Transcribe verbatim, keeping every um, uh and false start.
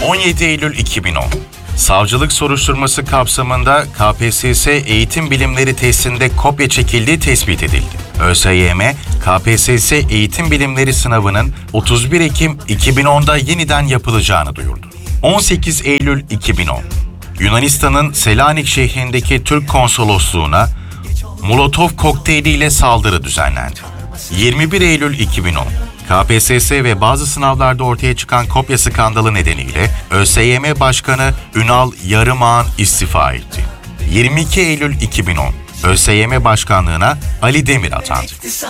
on yedi Eylül iki bin on. Savcılık soruşturması kapsamında K P S S eğitim bilimleri testinde kopya çekildiği tespit edildi. ÖSYM, K P S S eğitim bilimleri sınavının otuz bir Ekim iki bin onda yeniden yapılacağını duyurdu. on sekiz Eylül iki bin on. Yunanistan'ın Selanik şehrindeki Türk konsolosluğuna Molotov kokteyliyle saldırı düzenlendi. yirmi bir Eylül iki bin on. K P S S ve bazı sınavlarda ortaya çıkan kopya skandalı nedeniyle ÖSYM Başkanı Ünal Yarımağan istifa etti. yirmi iki Eylül iki bin on. ÖSYM Başkanlığına Ali Demir atandı.